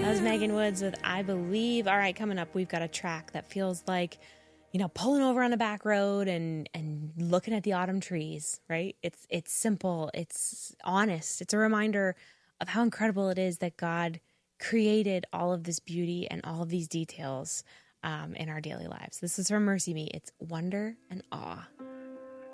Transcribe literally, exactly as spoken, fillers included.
was Megan Woods with I Believe. All right, coming up, we've got a track that feels like, you know, pulling over on the back road and, and looking at the autumn trees, right? It's it's simple. It's honest. It's a reminder of how incredible it is that God created all of this beauty and all of these details um, in our daily lives. This is from Mercy Me. It's Wonder and Awe.